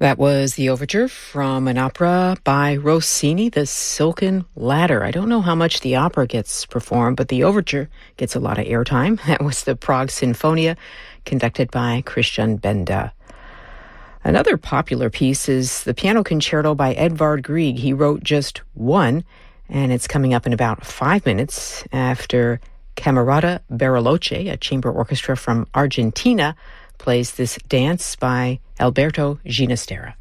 That was the overture from an opera by Rossini, The Silken Ladder. I don't know how much the opera gets performed, but the overture gets a lot of airtime. That was the Prague Sinfonia, conducted by Christian Benda. Another popular piece is the piano concerto by Edvard Grieg. He wrote just one, and it's coming up in about 5 minutes after Camerata Bariloche, a chamber orchestra from Argentina, plays this dance by Alberto Ginastera.